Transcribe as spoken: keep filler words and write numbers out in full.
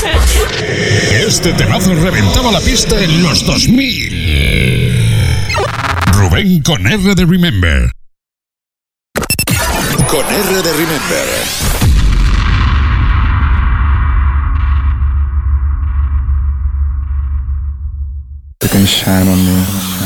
Este temazo reventaba la pista en los dos mil. Rubén con R de Remember. Con R de Remember. You can shine on me.